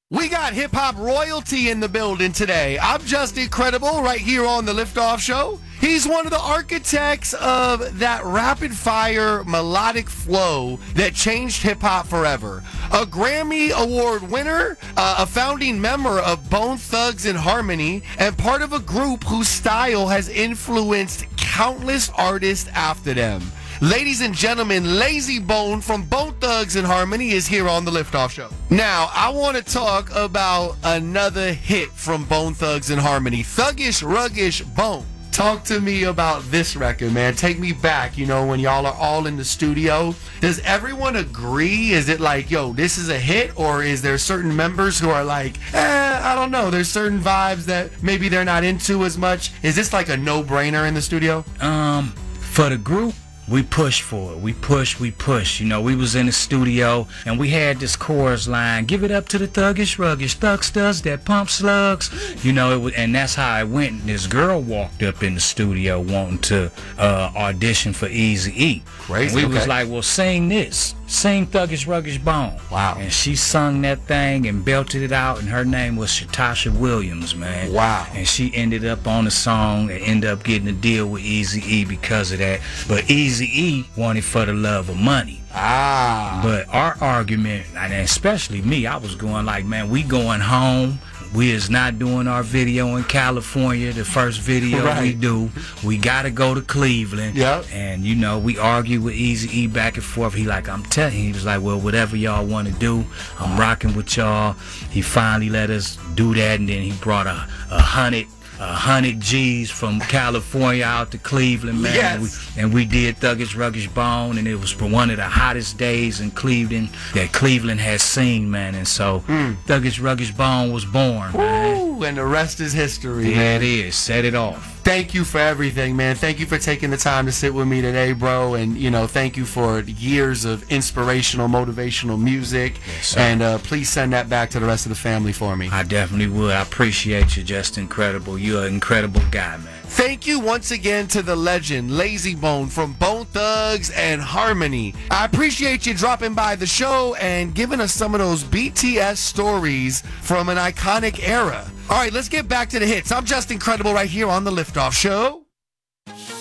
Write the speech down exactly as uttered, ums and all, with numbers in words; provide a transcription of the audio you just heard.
We got hip-hop royalty in the building today. I'm Just Incredible right here on the Liftoff Show. He's one of the architects of that rapid-fire melodic flow that changed hip-hop forever. A Grammy Award winner, uh, a founding member of Bone Thugs and Harmony, and part of a group whose style has influenced countless artists after them. Ladies and gentlemen, Lazy Bone from Bone Thugs and Harmony is here on the Liftoff Show. Now, I want to talk about another hit from Bone Thugs and Harmony, Thuggish Ruggish Bone. Talk to me about this record, man. Take me back, you know, when y'all are all in the studio. Does everyone agree? Is it like, yo, this is a hit? Or is there certain members who are like, eh, I don't know. There's certain vibes that maybe they're not into as much. Is this like a no-brainer in the studio? Um, for the group, we push for it. We push, we push. You know, we was in the studio and we had this chorus line, give it up to the thuggish, ruggish, thugsters that pump slugs. You know, it was, and that's how it went. This girl walked up in the studio wanting to uh, audition for Eazy-E. Crazy. And we okay. was like, well, sing this. Sing Thuggish Ruggish Bone. Wow. And she sung that thing and belted it out, and her name was Shatasha Williams, man. Wow. And she ended up on the song and ended up getting a deal with Eazy-E because of that. But Eazy-E wanted for the love of money. Ah. But our argument, and especially me, I was going like, man, we going home. We is not doing our video in California, the first video right. we do. We got to go to Cleveland. Yep. And, you know, we argue with Eazy-E back and forth. He like, I'm telling you, he was like, well, whatever y'all want to do, I'm rocking with y'all. He finally let us do that, and then he brought a, a hundred A hundred G's from California out to Cleveland, man. Yes. And, we, and we did Thuggish Ruggish Bone, and it was for one of the hottest days in Cleveland that Cleveland has seen, man. And so mm. Thuggish Ruggish Bone was born, man. Ooh, and the rest is history. Yeah, man. it is. Set it off. Thank you for everything, man. Thank you for taking the time to sit with me today, bro. And, you know, thank you for years of inspirational, motivational music. Yes, and uh, please send that back to the rest of the family for me. I definitely would. I appreciate you. Just incredible. You're an incredible guy, man. Thank you once again to the legend, Lazy Bone from Bone Thugs and Harmony. I appreciate you dropping by the show and giving us some of those B T S stories from an iconic era. All right, let's get back to the hits. I'm Just Incredible right here on the Liftoff Show.